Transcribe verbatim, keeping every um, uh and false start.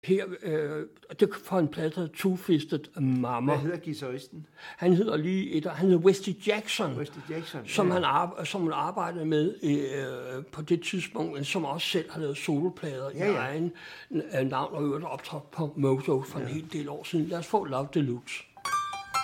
Her, øh, det for en plade, der Two-Fisted Mama. Hvad hedder guitaristen? Han hedder lige et, han hedder Wesley Jackson, Wesley Jackson som, ja. han ar- som han arbejdede med øh, på det tidspunkt, men som også selv har lavet soloplader ja, ja. i egen øh, navn og øvrigt optrådt på Mojo for ja. en hel del år siden. Lad os få Love Deluxe.